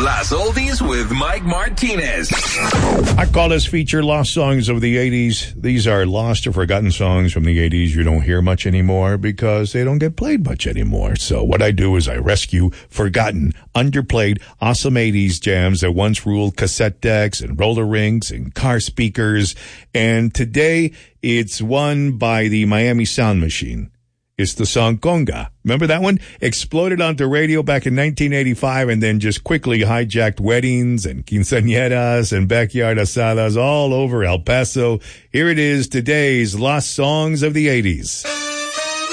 Las Oldies with Mike Martinez. I call this feature Lost Songs of the 80s. These are lost or forgotten songs from the 80s you don't hear much anymore because they don't get played much anymore. So what I do is I rescue forgotten, underplayed, awesome 80s jams that once ruled cassette decks and roller rinks and car speakers. And today it's one by the Miami Sound Machine. It's the song Conga. Remember that one? Exploded onto radio back in 1985 and then just quickly hijacked weddings and quinceañeras and backyard asadas all over El Paso. Here it is, today's Lost Songs of the 80s.